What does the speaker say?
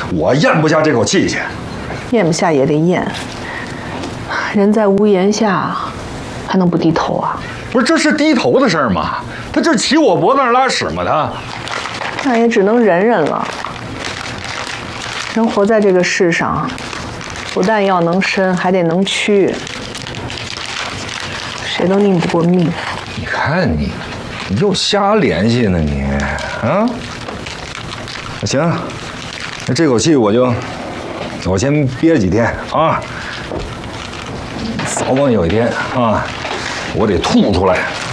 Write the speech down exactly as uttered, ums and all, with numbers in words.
我咽不下这口气去。 咽不下也得咽，人在屋檐下，还能不低头啊？ 不是，这是低头的事儿吗？他就是骑我脖子上拉屎吗？他， 那也只能忍忍了。人活在这个世上，不但要能伸，还得能屈，谁都拧不过命。 你看你，你又瞎联系呢你啊？行，那这口气我就，我先憋几天啊。早晚有一天啊，我得吐出来。